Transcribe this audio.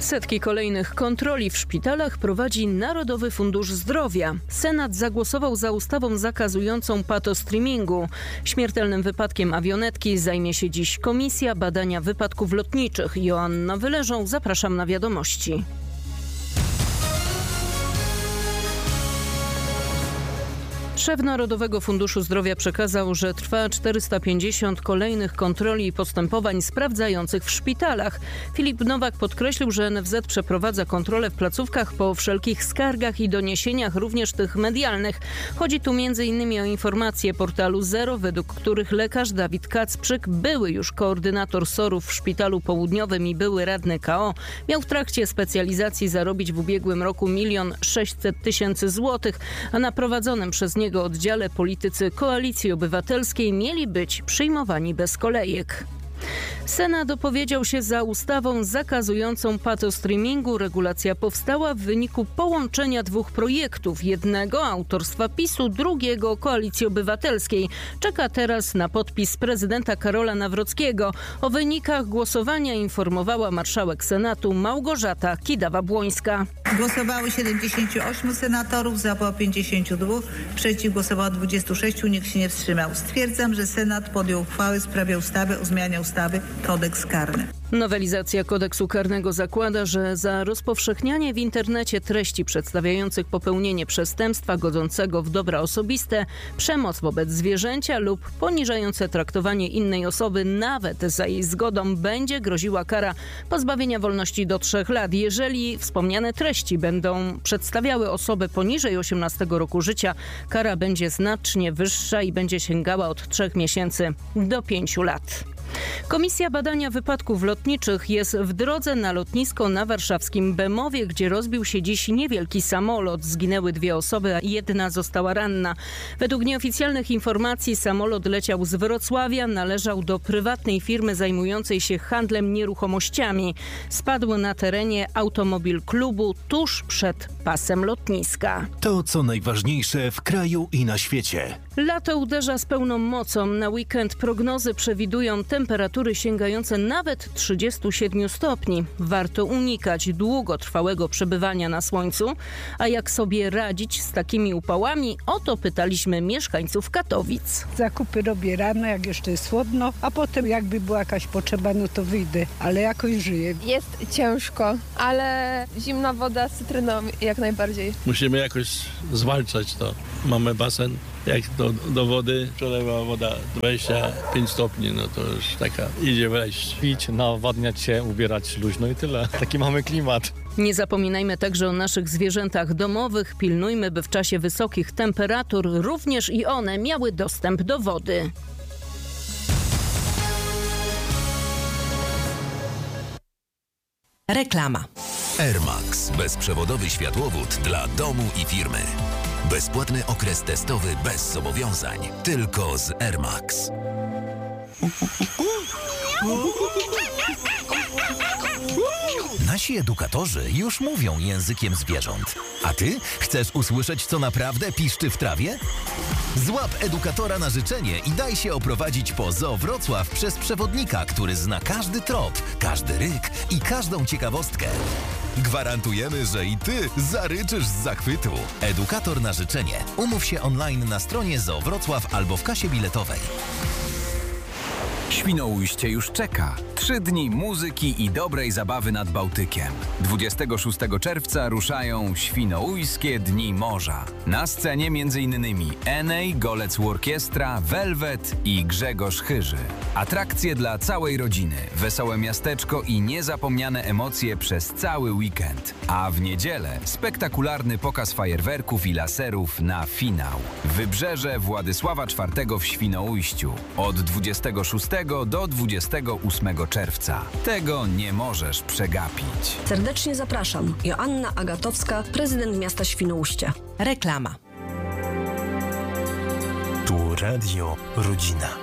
Setki kolejnych kontroli w szpitalach prowadzi Narodowy Fundusz Zdrowia. Senat zagłosował za ustawą zakazującą patostreamingu. Śmiertelnym wypadkiem awionetki zajmie się dziś Komisja Badania Wypadków Lotniczych. Joanna Wyleżą, zapraszam na wiadomości. Szef Narodowego Funduszu Zdrowia przekazał, że trwa 450 kolejnych kontroli i postępowań sprawdzających w szpitalach. Filip Nowak podkreślił, że NFZ przeprowadza kontrolę w placówkach po wszelkich skargach i doniesieniach, również tych medialnych. Chodzi tu m.in. o informacje portalu Zero, według których lekarz Dawid Kacprzyk, były już koordynator SOR-ów w Szpitalu Południowym i były radny KO, miał w trakcie specjalizacji zarobić w ubiegłym roku 1 600 000 złotych, a na prowadzonym przez niego oddziale politycy Koalicji Obywatelskiej mieli być przyjmowani bez kolejek. Senat opowiedział się za ustawą zakazującą patostreamingu. Regulacja powstała w wyniku połączenia dwóch projektów. Jednego autorstwa PiS-u, drugiego Koalicji Obywatelskiej. Czeka teraz na podpis prezydenta Karola Nawrockiego. O wynikach głosowania informowała marszałek Senatu Małgorzata Kidawa-Błońska. Głosowało 78 senatorów, za było 52, przeciw głosowało 26, nikt się nie wstrzymał. Stwierdzam, że Senat podjął uchwałę w sprawie ustawy o zmianie ustawy Kodeks karny. Nowelizacja kodeksu karnego zakłada, że za rozpowszechnianie w internecie treści przedstawiających popełnienie przestępstwa godzącego w dobra osobiste, przemoc wobec zwierzęcia lub poniżające traktowanie innej osoby nawet za jej zgodą będzie groziła kara pozbawienia wolności do 3 lat. Jeżeli wspomniane treści będą przedstawiały osobę poniżej 18 roku życia, kara będzie znacznie wyższa i będzie sięgała od 3 miesięcy do 5 lat. Komisja Badania Wypadków Lotniczych jest w drodze na lotnisko na warszawskim Bemowie, gdzie rozbił się dziś niewielki samolot. Zginęły 2 osoby, a 1 została ranna. Według nieoficjalnych informacji samolot leciał z Wrocławia, należał do prywatnej firmy zajmującej się handlem nieruchomościami. Spadł na terenie Automobil Klubu tuż przed pasem lotniska. To, co najważniejsze w kraju i na świecie. Lato uderza z pełną mocą. Na weekend prognozy przewidują temperatury sięgające nawet 37 stopni. Warto unikać długotrwałego przebywania na słońcu. A jak sobie radzić z takimi upałami? O to pytaliśmy mieszkańców Katowic. Zakupy robię rano, jak jeszcze jest chłodno, a potem jakby była jakaś potrzeba, no to wyjdę, ale jakoś żyję. Jest ciężko, ale zimna woda z cytryną jak najbardziej. Musimy jakoś zwalczać to. Mamy basen. Jak do wody przelewa woda 25 stopni, no to już taka idzie wleść. Pić, nawadniać się, ubierać luźno i tyle. Taki mamy klimat. Nie zapominajmy także o naszych zwierzętach domowych. Pilnujmy, by w czasie wysokich temperatur również i one miały dostęp do wody. Reklama. Airmax. Bezprzewodowy światłowód dla domu i firmy. Bezpłatny okres testowy bez zobowiązań. Tylko z Airmax. Nasi edukatorzy już mówią językiem zwierząt. A ty chcesz usłyszeć, co naprawdę piszczy w trawie? Złap edukatora na życzenie i daj się oprowadzić po Zoo Wrocław przez przewodnika, który zna każdy trop, każdy ryk i każdą ciekawostkę. Gwarantujemy, że i ty zaryczysz z zachwytu. Edukator na życzenie. Umów się online na stronie Zoo Wrocław albo w kasie biletowej. Świnoujście już czeka. 3 dni muzyki i dobrej zabawy nad Bałtykiem. 26 czerwca ruszają Świnoujskie Dni Morza. Na scenie m.in. Enej, Golec Orkiestra, Velvet i Grzegorz Chyży. Atrakcje dla całej rodziny, wesołe miasteczko i niezapomniane emocje przez cały weekend. A w niedzielę spektakularny pokaz fajerwerków i laserów na finał. Wybrzeże Władysława IV w Świnoujściu. Od 26 do 28 czerwca. Tego nie możesz przegapić. Serdecznie zapraszam. Joanna Agatowska, prezydent miasta Świnoujście. Reklama. Tu Radio Rodzina.